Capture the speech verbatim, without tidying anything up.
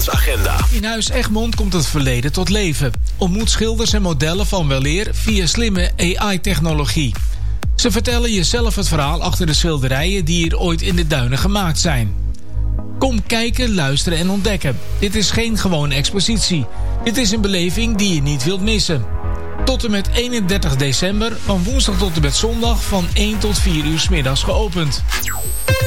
evenementsagenda. In Huis Egmond komt het verleden tot leven. Ontmoet schilders en modellen van weleer via slimme A I-technologie. Ze vertellen jezelf het verhaal achter de schilderijen die hier ooit in de duinen gemaakt zijn. Kom kijken, luisteren en ontdekken. Dit is geen gewone expositie. Dit is een beleving die je niet wilt missen. Tot en met eenendertig december, van woensdag tot en met zondag van één tot vier uur 's middags geopend.